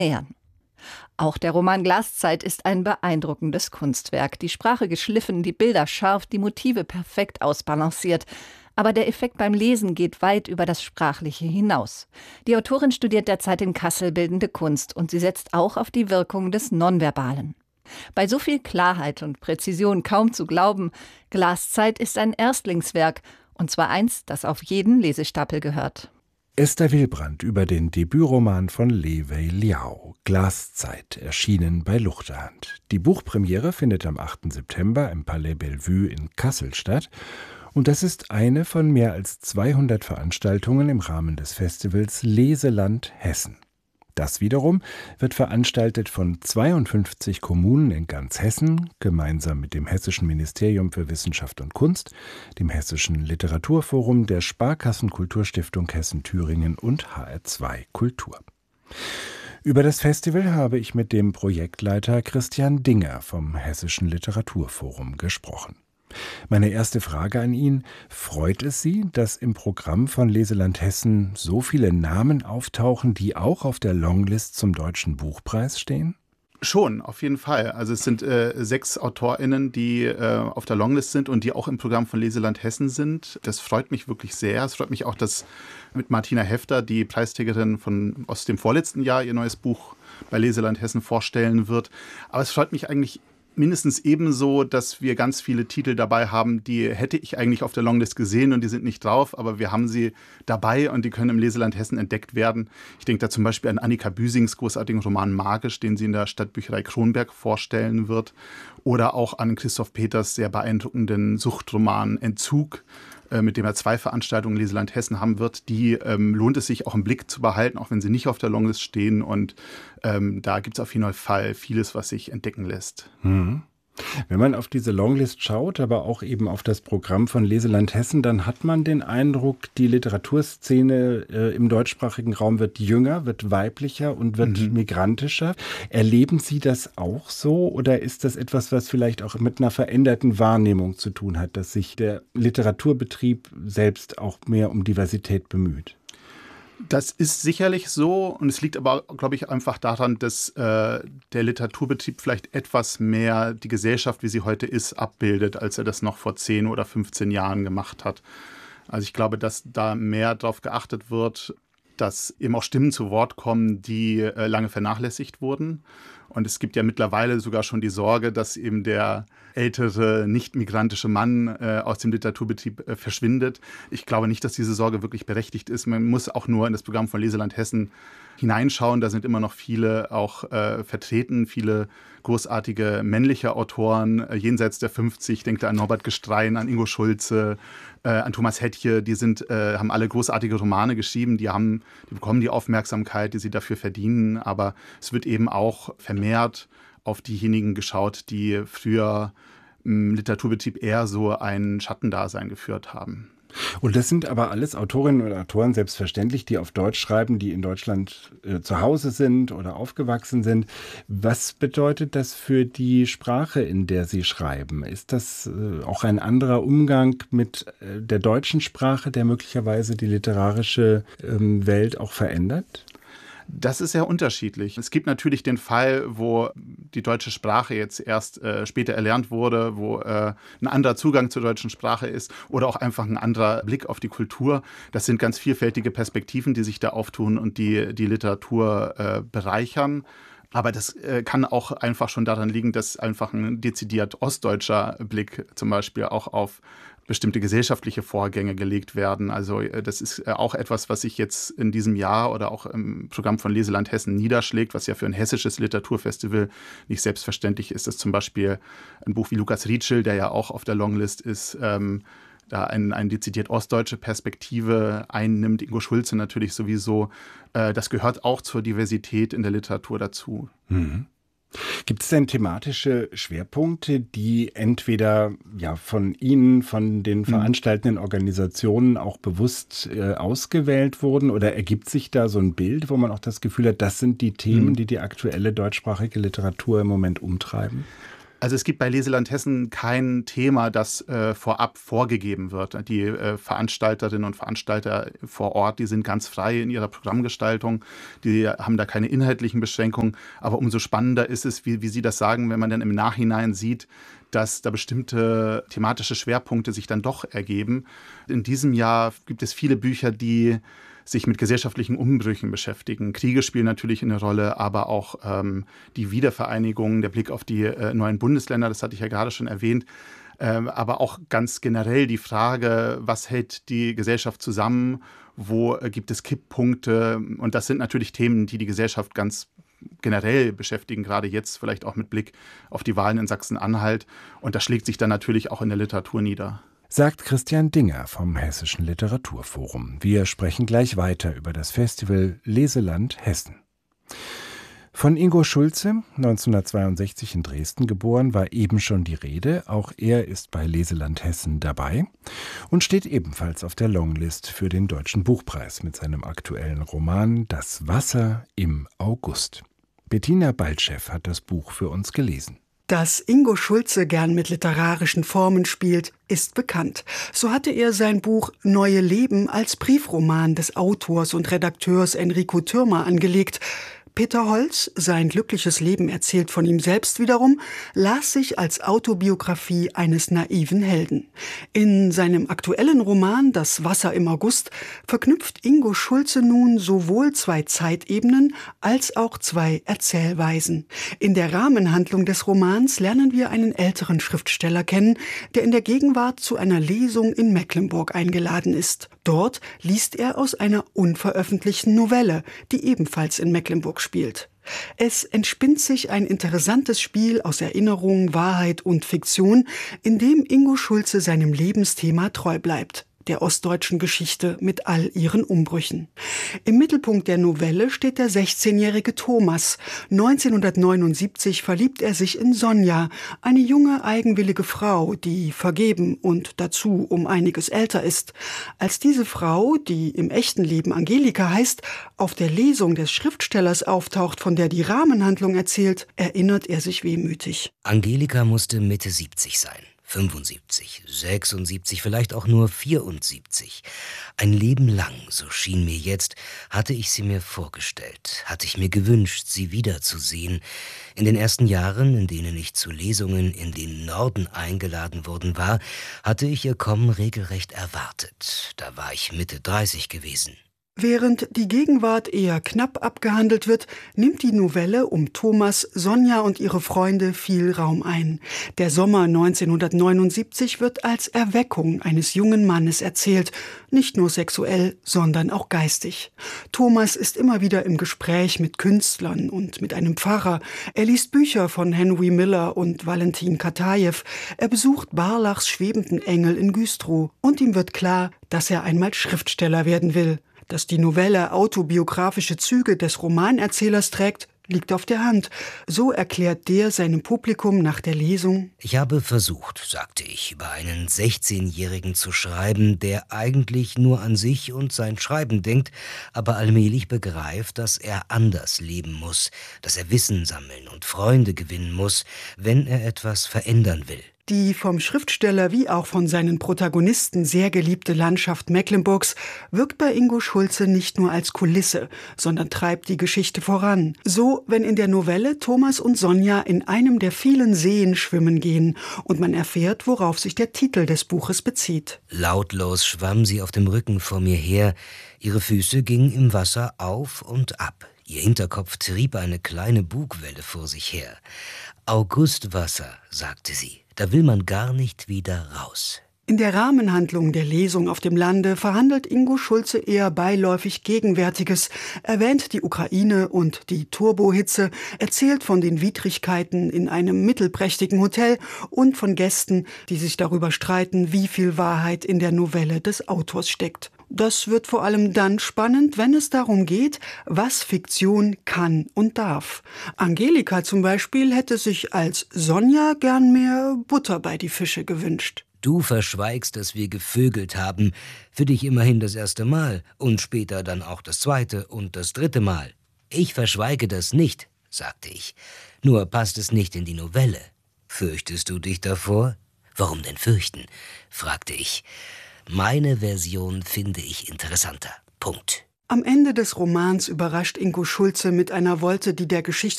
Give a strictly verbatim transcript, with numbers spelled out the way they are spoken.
nähern. Auch der Roman Glaszeit ist ein beeindruckendes Kunstwerk. Die Sprache geschliffen, die Bilder scharf, die Motive perfekt ausbalanciert. Aber der Effekt beim Lesen geht weit über das Sprachliche hinaus. Die Autorin studiert derzeit in Kassel Bildende Kunst und sie setzt auch auf die Wirkung des Nonverbalen. Bei so viel Klarheit und Präzision kaum zu glauben, Glaszeit ist ein Erstlingswerk, und zwar eins, das auf jeden Lesestapel gehört. Esther Wilbrand über den Debütroman von Li Wei Liao, Glaszeit, erschienen bei Luchterhand. Die Buchpremiere findet am achten September im Palais Bellevue in Kassel statt. Und das ist eine von mehr als zweihundert Veranstaltungen im Rahmen des Festivals Leseland Hessen. Das wiederum wird veranstaltet von zweiundfünfzig Kommunen in ganz Hessen, gemeinsam mit dem Hessischen Ministerium für Wissenschaft und Kunst, dem Hessischen Literaturforum, der Sparkassen-Kulturstiftung Hessen-Thüringen und H R zwei Kultur. Über das Festival habe ich mit dem Projektleiter Christian Dinger vom Hessischen Literaturforum gesprochen. Meine erste Frage an ihn: Freut es Sie, dass im Programm von Leseland Hessen so viele Namen auftauchen, die auch auf der Longlist zum Deutschen Buchpreis stehen? Schon, auf jeden Fall. Also es sind äh, sechs AutorInnen, die äh, auf der Longlist sind und die auch im Programm von Leseland Hessen sind. Das freut mich wirklich sehr. Es freut mich auch, dass mit Martina Hefter, die Preisträgerin von aus dem vorletzten Jahr, ihr neues Buch bei Leseland Hessen vorstellen wird. Aber es freut mich eigentlich mindestens ebenso, dass wir ganz viele Titel dabei haben, die hätte ich eigentlich auf der Longlist gesehen und die sind nicht drauf, aber wir haben sie dabei und die können im Leseland Hessen entdeckt werden. Ich denke da zum Beispiel an Annika Büsings großartigen Roman Magisch, den sie in der Stadtbücherei Kronberg vorstellen wird, oder auch an Christoph Peters sehr beeindruckenden Suchtroman Entzug, mit dem er zwei Veranstaltungen in Leseland Hessen haben wird. Die ähm, lohnt es sich auch im Blick zu behalten, auch wenn sie nicht auf der Longlist stehen. Und ähm, da gibt es auf jeden Fall vieles, was sich entdecken lässt. Mhm. Wenn man auf diese Longlist schaut, aber auch eben auf das Programm von Leseland Hessen, dann hat man den Eindruck, die Literaturszene äh, im deutschsprachigen Raum wird jünger, wird weiblicher und wird mhm. migrantischer. Erleben Sie das auch so oder ist das etwas, was vielleicht auch mit einer veränderten Wahrnehmung zu tun hat, dass sich der Literaturbetrieb selbst auch mehr um Diversität bemüht? Das ist sicherlich so und es liegt aber, glaube ich, einfach daran, dass äh, der Literaturbetrieb vielleicht etwas mehr die Gesellschaft, wie sie heute ist, abbildet, als er das noch vor zehn oder fünfzehn Jahren gemacht hat. Also ich glaube, dass da mehr darauf geachtet wird, dass eben auch Stimmen zu Wort kommen, die äh, lange vernachlässigt wurden. Und es gibt ja mittlerweile sogar schon die Sorge, dass eben der ältere, nicht-migrantische Mann äh, aus dem Literaturbetrieb äh, verschwindet. Ich glaube nicht, dass diese Sorge wirklich berechtigt ist. Man muss auch nur in das Programm von Leseland Hessen hineinschauen. Da sind immer noch viele auch äh, vertreten, viele großartige männliche Autoren äh, jenseits der fünfzig. Ich denke an Norbert Gestrein, an Ingo Schulze, äh, an Thomas Hettche. Die sind, äh, haben alle großartige Romane geschrieben. Die, haben, die bekommen die Aufmerksamkeit, die sie dafür verdienen. Aber es wird eben auch vermehrt auf diejenigen geschaut, die früher im Literaturbetrieb eher so ein Schattendasein geführt haben. Und das sind aber alles Autorinnen und Autoren, selbstverständlich, die auf Deutsch schreiben, die in Deutschland äh, zu Hause sind oder aufgewachsen sind. Was bedeutet das für die Sprache, in der sie schreiben? Ist das äh, auch ein anderer Umgang mit äh, der deutschen Sprache, der möglicherweise die literarische ähm, Welt auch verändert? Das ist sehr unterschiedlich. Es gibt natürlich den Fall, wo die deutsche Sprache jetzt erst äh, später erlernt wurde, wo äh, ein anderer Zugang zur deutschen Sprache ist oder auch einfach ein anderer Blick auf die Kultur. Das sind ganz vielfältige Perspektiven, die sich da auftun und die die Literatur äh, bereichern. Aber das äh, kann auch einfach schon daran liegen, dass einfach ein dezidiert ostdeutscher Blick zum Beispiel auch auf bestimmte gesellschaftliche Vorgänge gelegt werden. Also das ist auch etwas, was sich jetzt in diesem Jahr oder auch im Programm von Leseland Hessen niederschlägt, was ja für ein hessisches Literaturfestival nicht selbstverständlich ist, dass zum Beispiel ein Buch wie Lukas Rietschel, der ja auch auf der Longlist ist, ähm, da eine ein dezidiert ostdeutsche Perspektive einnimmt. Ingo Schulze natürlich sowieso. Äh, das gehört auch zur Diversität in der Literatur dazu. Mhm. Gibt es denn thematische Schwerpunkte, die entweder ja von Ihnen, von den veranstaltenden Organisationen auch bewusst äh, ausgewählt wurden? Oder ergibt sich da so ein Bild, wo man auch das Gefühl hat, das sind die Themen, die die aktuelle deutschsprachige Literatur im Moment umtreiben? Also es gibt bei Leseland Hessen kein Thema, das äh, vorab vorgegeben wird. Die äh, Veranstalterinnen und Veranstalter vor Ort, die sind ganz frei in ihrer Programmgestaltung. Die haben da keine inhaltlichen Beschränkungen. Aber umso spannender ist es, wie, wie Sie das sagen, wenn man dann im Nachhinein sieht, dass da bestimmte thematische Schwerpunkte sich dann doch ergeben. In diesem Jahr gibt es viele Bücher, die sich mit gesellschaftlichen Umbrüchen beschäftigen. Kriege spielen natürlich eine Rolle, aber auch ähm, die Wiedervereinigung, der Blick auf die äh, neuen Bundesländer, das hatte ich ja gerade schon erwähnt, ähm, aber auch ganz generell die Frage, was hält die Gesellschaft zusammen, wo äh, gibt es Kipppunkte, und das sind natürlich Themen, die die Gesellschaft ganz generell beschäftigen, gerade jetzt vielleicht auch mit Blick auf die Wahlen in Sachsen-Anhalt, und das schlägt sich dann natürlich auch in der Literatur nieder. Sagt Christian Dinger vom Hessischen Literaturforum. Wir sprechen gleich weiter über das Festival Leseland Hessen. Von Ingo Schulze, neunzehnhundertzweiundsechzig in Dresden geboren, war eben schon die Rede. Auch er ist bei Leseland Hessen dabei und steht ebenfalls auf der Longlist für den Deutschen Buchpreis mit seinem aktuellen Roman Das Wasser im August. Bettina Baltschew hat das Buch für uns gelesen. Dass Ingo Schulze gern mit literarischen Formen spielt, ist bekannt. So hatte er sein Buch Neue Leben als Briefroman des Autors und Redakteurs Enrico Thürmer angelegt. Peter Holz, sein glückliches Leben erzählt von ihm selbst wiederum, las sich als Autobiografie eines naiven Helden. In seinem aktuellen Roman Das Wasser im August verknüpft Ingo Schulze nun sowohl zwei Zeitebenen als auch zwei Erzählweisen. In der Rahmenhandlung des Romans lernen wir einen älteren Schriftsteller kennen, der in der Gegenwart zu einer Lesung in Mecklenburg eingeladen ist. Dort liest er aus einer unveröffentlichten Novelle, die ebenfalls in Mecklenburg spielt. Es entspinnt sich ein interessantes Spiel aus Erinnerung, Wahrheit und Fiktion, in dem Ingo Schulze seinem Lebensthema treu bleibt, der ostdeutschen Geschichte mit all ihren Umbrüchen. Im Mittelpunkt der Novelle steht der sechzehnjährige Thomas. neunzehnhundertneunundsiebzig verliebt er sich in Sonja, eine junge, eigenwillige Frau, die vergeben und dazu um einiges älter ist. Als diese Frau, die im echten Leben Angelika heißt, auf der Lesung des Schriftstellers auftaucht, von der die Rahmenhandlung erzählt, erinnert er sich wehmütig. Angelika musste Mitte siebzig sein. fünfundsiebzig, sechsundsiebzig, vielleicht auch nur vierundsiebzig. Ein Leben lang, so schien mir jetzt, hatte ich sie mir vorgestellt, hatte ich mir gewünscht, sie wiederzusehen. In den ersten Jahren, in denen ich zu Lesungen in den Norden eingeladen worden war, hatte ich ihr Kommen regelrecht erwartet. Da war ich Mitte dreißig gewesen. Während die Gegenwart eher knapp abgehandelt wird, nimmt die Novelle um Thomas, Sonja und ihre Freunde viel Raum ein. Der Sommer neunzehnhundertneunundsiebzig wird als Erweckung eines jungen Mannes erzählt, nicht nur sexuell, sondern auch geistig. Thomas ist immer wieder im Gespräch mit Künstlern und mit einem Pfarrer. Er liest Bücher von Henry Miller und Valentin Katajew. Er besucht Barlachs Schwebenden Engel in Güstrow. Und ihm wird klar, dass er einmal Schriftsteller werden will. Dass die Novelle autobiografische Züge des Romanerzählers trägt, liegt auf der Hand. So erklärt der seinem Publikum nach der Lesung: Ich habe versucht, sagte ich, über einen sechzehnjährigen zu schreiben, der eigentlich nur an sich und sein Schreiben denkt, aber allmählich begreift, dass er anders leben muss, dass er Wissen sammeln und Freunde gewinnen muss, wenn er etwas verändern will. Die vom Schriftsteller wie auch von seinen Protagonisten sehr geliebte Landschaft Mecklenburgs wirkt bei Ingo Schulze nicht nur als Kulisse, sondern treibt die Geschichte voran. So, wenn in der Novelle Thomas und Sonja in einem der vielen Seen schwimmen gehen und man erfährt, worauf sich der Titel des Buches bezieht. Lautlos schwamm sie auf dem Rücken vor mir her, ihre Füße gingen im Wasser auf und ab. Ihr Hinterkopf trieb eine kleine Bugwelle vor sich her. Augustwasser, sagte sie. Da will man gar nicht wieder raus. In der Rahmenhandlung der Lesung auf dem Lande verhandelt Ingo Schulze eher beiläufig Gegenwärtiges, erwähnt die Ukraine und die Turbohitze, erzählt von den Widrigkeiten in einem mittelprächtigen Hotel und von Gästen, die sich darüber streiten, wie viel Wahrheit in der Novelle des Autors steckt. Das wird vor allem dann spannend, wenn es darum geht, was Fiktion kann und darf. Angelika zum Beispiel hätte sich als Sonja gern mehr Butter bei die Fische gewünscht. Du verschweigst, dass wir gevögelt haben, für dich immerhin das erste Mal und später dann auch das zweite und das dritte Mal. Ich verschweige das nicht, sagte ich, nur passt es nicht in die Novelle. Fürchtest du dich davor? Warum denn fürchten? Fragte ich. Meine Version finde ich interessanter. Punkt. Am Ende des Romans überrascht Ingo Schulze mit einer Wolte, die der Geschichte